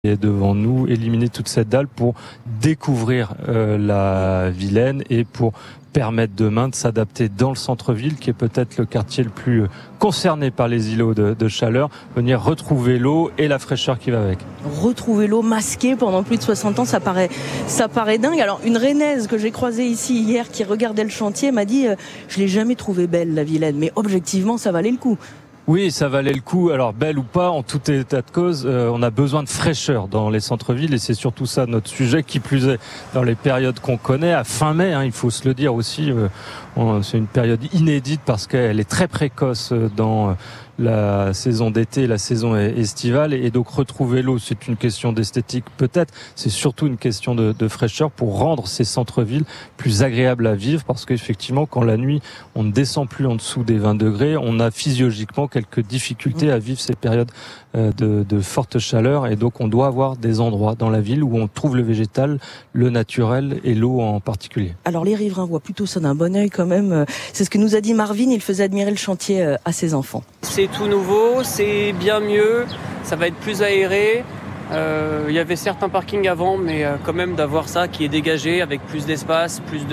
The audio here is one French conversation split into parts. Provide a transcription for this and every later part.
est devant nous, éliminer toute cette dalle pour découvrir la Vilaine et pour permettre demain de s'adapter dans le centre-ville, qui est peut-être le quartier le plus concerné par les îlots de chaleur, venir retrouver l'eau et la fraîcheur qui va avec. Retrouver l'eau masquée pendant plus de 60 ans, ça paraît dingue. Alors, une Rennaise que j'ai croisée ici hier, qui regardait le chantier, m'a dit je l'ai jamais trouvée belle, la Vilaine, mais objectivement, ça valait le coup. Oui, ça valait le coup. Alors, belle ou pas, en tout état de cause, on a besoin de fraîcheur dans les centres-villes et c'est surtout ça notre sujet, qui plus est dans les périodes qu'on connaît. À fin mai, il faut se le dire aussi, c'est une période inédite parce qu'elle est très précoce dans la saison d'été, la saison estivale, et donc retrouver l'eau, c'est une question d'esthétique peut-être, c'est surtout une question de fraîcheur pour rendre ces centres-villes plus agréables à vivre, parce qu'effectivement quand la nuit on ne descend plus en dessous des 20 degrés, on a physiologiquement quelques difficultés à vivre ces périodes de forte chaleur, et donc on doit avoir des endroits dans la ville où on trouve le végétal, le naturel et l'eau en particulier. Alors les riverains voient plutôt ça d'un bon œil quand même, c'est ce que nous a dit Marvin, il faisait admirer le chantier à ses enfants. C'est tout nouveau, c'est bien mieux, ça va être plus aéré. Il y avait certains parkings avant, mais quand même d'avoir ça qui est dégagé avec plus d'espace, plus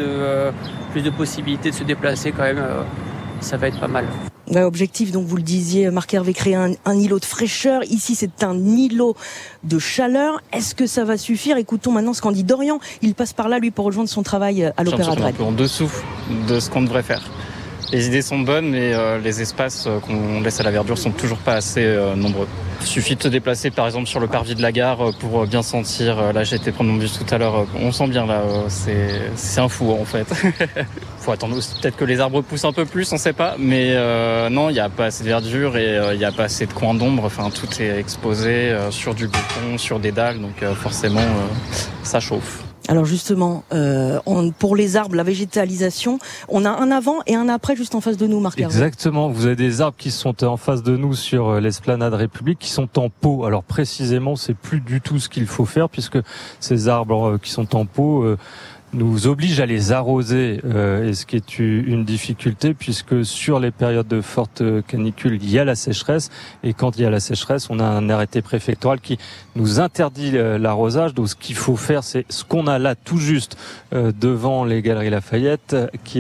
de possibilités de se déplacer quand même, ça va être pas mal. Objectif, donc vous le disiez, Marc-Hervé, créer un îlot de fraîcheur. Ici, c'est un îlot de chaleur. Est-ce que ça va suffire ? Écoutons maintenant ce qu'en dit Dorian. Il passe par là, lui, pour rejoindre son travail à l'Opéra de Rennes. Un peu en dessous de ce qu'on devrait faire. Les idées sont bonnes, mais les espaces qu'on laisse à la verdure sont toujours pas assez nombreux. Il suffit de se déplacer par exemple sur le parvis de la gare pour bien sentir. Là, j'ai été prendre mon bus tout à l'heure. On sent bien là, c'est un fou en fait. Faut attendre peut-être que les arbres poussent un peu plus, on sait pas. Mais non, il y a pas assez de verdure et il y a pas assez de coins d'ombre. Enfin, tout est exposé sur du béton, sur des dalles, donc forcément, ça chauffe. Alors justement, pour les arbres, la végétalisation, on a un avant et un après juste en face de nous, Marc Hervé. Exactement, vous avez des arbres qui sont en face de nous sur l'esplanade République, qui sont en pot. Alors précisément, c'est plus du tout ce qu'il faut faire, puisque ces arbres qui sont en pot nous oblige à les arroser, et ce qui est une difficulté, puisque sur les périodes de forte canicule, il y a la sécheresse, et quand il y a la sécheresse, on a un arrêté préfectoral qui nous interdit l'arrosage. Donc ce qu'il faut faire, c'est ce qu'on a là tout juste devant les Galeries Lafayette,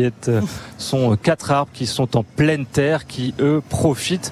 sont 4 arbres qui sont en pleine terre, qui eux profitent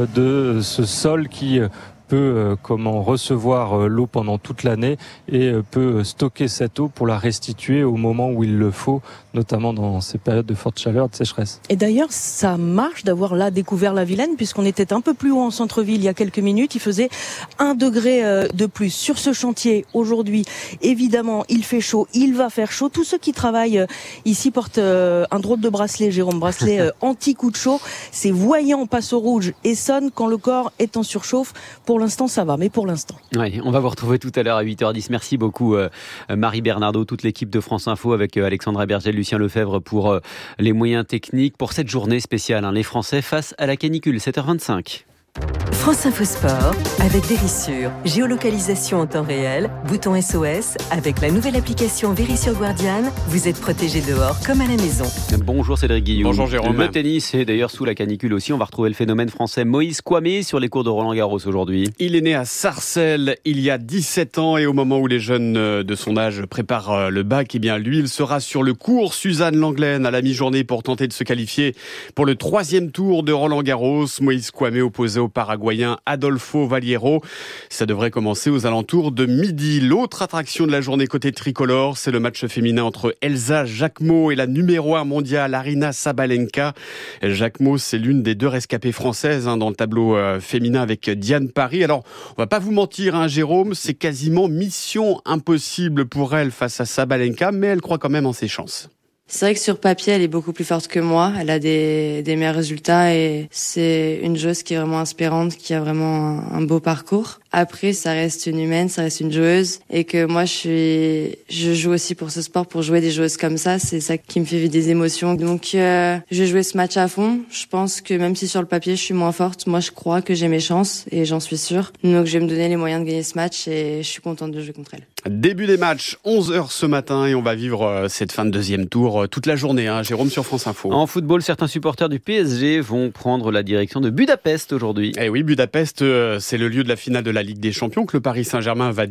de ce sol qui peut recevoir l'eau pendant toute l'année et peut stocker cette eau pour la restituer au moment où il le faut, notamment dans ces périodes de forte chaleur et de sécheresse. Et d'ailleurs, ça marche d'avoir là découvert la Vilaine, puisqu'on était un peu plus haut en centre-ville il y a quelques minutes. Il faisait 1 degré de plus. Sur ce chantier, aujourd'hui, évidemment, il fait chaud, il va faire chaud. Tous ceux qui travaillent ici portent un drôle de bracelet, Jérôme, bracelet anti-coup de chaud. C'est voyant, passe au rouge et sonne quand le corps est en surchauffe. Pour l'instant, ça va, mais pour l'instant. Oui, on va vous retrouver tout à l'heure à 8h10. Merci beaucoup Marie Bernardo, toute l'équipe de France Info avec Alexandra Berger, Lucien Lefebvre pour les moyens techniques pour cette journée spéciale. Les Français face à la canicule, 7h25. France Info Sport avec Vérissure. Géolocalisation en temps réel, bouton SOS. Avec la nouvelle application Vérissure Guardian, vous êtes protégé dehors comme à la maison. Bonjour Cédric Guillaume. Bonjour Jérôme. Le tennis est d'ailleurs sous la canicule aussi. On va retrouver le phénomène français Moïse Kouamé sur les cours de Roland-Garros aujourd'hui. Il est né à Sarcelles il y a 17 ans et au moment où les jeunes de son âge préparent le bac, lui, il sera sur le cours Suzanne Lenglen à la mi-journée pour tenter de se qualifier pour le 3e tour de Roland-Garros. Moïse Kouamé opposé au Paraguayen Adolfo Valiero. Ça devrait commencer aux alentours de midi. L'autre attraction de la journée côté tricolore, c'est le match féminin entre Elsa Jacquemot et la numéro 1 mondiale Aryna Sabalenka. Jacquemot, c'est l'une des 2 rescapées françaises dans le tableau féminin avec Diane Paris. Alors, on va pas vous mentir, Jérôme, c'est quasiment mission impossible pour elle face à Sabalenka, mais elle croit quand même en ses chances. C'est vrai que sur papier, elle est beaucoup plus forte que moi. Elle a des meilleurs résultats et c'est une joueuse qui est vraiment inspirante, qui a vraiment un beau parcours. Après, ça reste une humaine, ça reste une joueuse et que moi, je joue aussi pour ce sport, pour jouer des joueuses comme ça. C'est ça qui me fait vivre des émotions. Donc, je vais jouer ce match à fond. Je pense que même si sur le papier, je suis moins forte, moi, je crois que j'ai mes chances et j'en suis sûre. Donc, je vais me donner les moyens de gagner ce match et je suis contente de jouer contre elle. Début des matchs, 11h ce matin et on va vivre cette fin de 2e tour toute la journée, Jérôme, sur France Info. En football, certains supporters du PSG vont prendre la direction de Budapest aujourd'hui. Eh oui, Budapest, c'est le lieu de la finale de la la Ligue des Champions que le Paris Saint-Germain va